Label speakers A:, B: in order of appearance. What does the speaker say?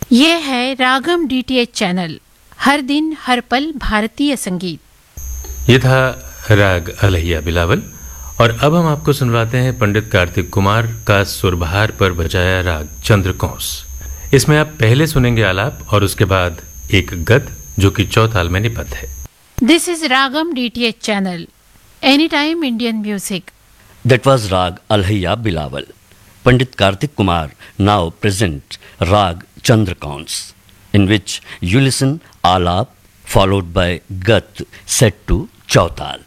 A: ये है रागम DTH channel, हर दिन हर पल भारतीय संगीत।
B: ये था राग अलैया बिलावल, और अब हम आपको सुनवाते हैं पंडित कार्तिक कुमार का सुरबहार पर बजाया राग चंद्रकौंस। इसमें आप पहले सुनेंगे आलाप और उसके बाद एक गद जो कि चौताल में निबद्ध है।
A: This is ragam DTH channel, any time Indian music.
C: That was Rag Alhaiya Bilawal. Pandit Kartik Kumar now present Rag Chandrakauns, in which you listen Alap followed by Gat set to Chautal.